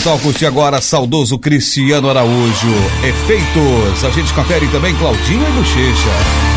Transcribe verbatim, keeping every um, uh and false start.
tal curtir agora saudoso Cristiano Araújo, Efeitos. A gente confere também Claudinho e Bochecha.